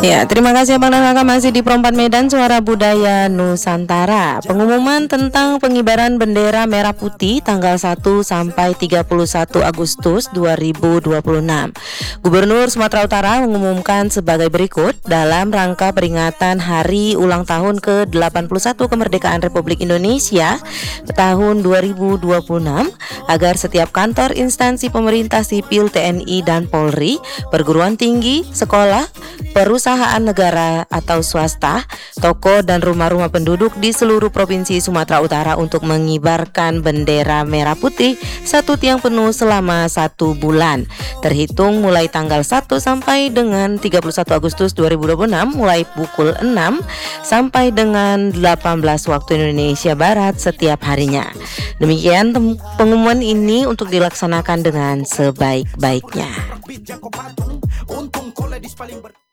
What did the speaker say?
Ya, terima kasih Abang dan Kakak masih di Perempat Medan Suara Budaya Nusantara. Pengumuman tentang pengibaran bendera merah putih tanggal 1 sampai 31 Agustus 2026. Gubernur Sumatera Utara mengumumkan sebagai berikut dalam rangka peringatan Hari Ulang Tahun ke-81 Kemerdekaan Republik Indonesia tahun 2026 agar setiap kantor instansi pemerintah sipil TNI dan Polri, perguruan tinggi, sekolah, perusahaan negara atau swasta, toko dan rumah-rumah penduduk di seluruh provinsi Sumatera Utara untuk mengibarkan bendera merah putih satu tiang penuh selama 1 bulan terhitung mulai tanggal 1 sampai dengan 31 Agustus 2026 mulai pukul 6 sampai dengan 18 waktu Indonesia Barat setiap harinya. Demikian pengumuman ini untuk dilaksanakan dengan sebaik-baiknya.